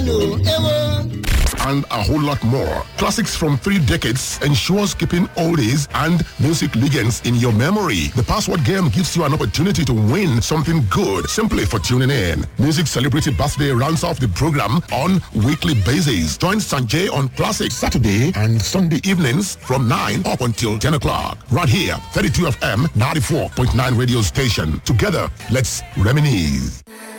and a whole lot more. Classics from 3 decades ensures keeping oldies and music legends in your memory. The password game gives you an opportunity to win something good simply for tuning in. Music Celebrity Birthday rounds off the program on weekly basis. Join Sanjay on Classic Saturday and Sunday evenings from 9 up until 10 o'clock. Right here, 32 FM 94.9 radio station. Together, let's reminisce.